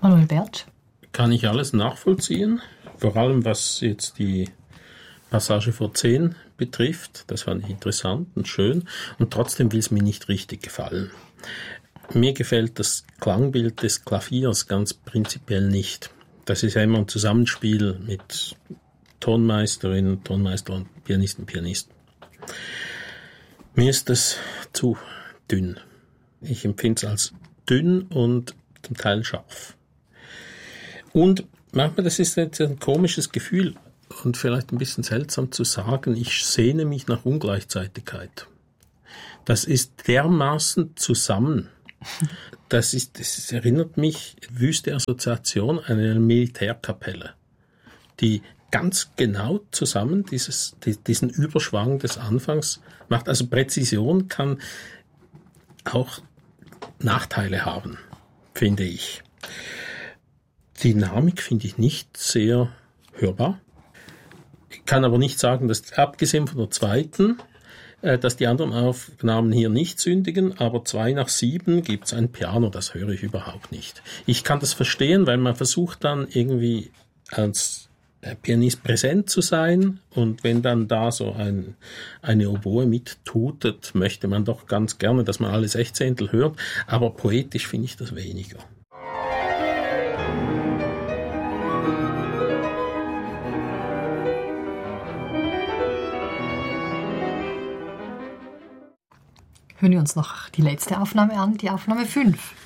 Manuel Bertsch. Kann ich alles nachvollziehen, vor allem was jetzt die Passage vor 10 betrifft. Das fand ich interessant und schön und trotzdem will es mir nicht richtig gefallen. Mir gefällt das Klangbild des Klaviers ganz prinzipiell nicht. Das ist ja immer ein Zusammenspiel mit Tonmeisterin, Tonmeister und Pianisten, Pianisten. Mir ist das zu dünn. Ich empfinde es als dünn und zum Teil scharf. Und manchmal, das ist jetzt ein komisches Gefühl und vielleicht ein bisschen seltsam zu sagen, ich sehne mich nach Ungleichzeitigkeit. Das ist dermaßen zusammen. Das erinnert mich, wüste Assoziation an eine Militärkapelle, die ganz genau zusammen diesen Überschwang des Anfangs macht. Also Präzision kann auch Nachteile haben, finde ich. Dynamik finde ich nicht sehr hörbar. Ich kann aber nicht sagen, dass abgesehen von der zweiten, dass die anderen Aufnahmen hier nicht sündigen, aber 2 nach 7 gibt es ein Piano, das höre ich überhaupt nicht. Ich kann das verstehen, weil man versucht dann irgendwie als Pianist präsent zu sein und wenn dann da so eine Oboe mittutet, möchte man doch ganz gerne, dass man alle Sechzehntel hört, aber poetisch finde ich das weniger. Hören wir uns noch die letzte Aufnahme an, die Aufnahme 5.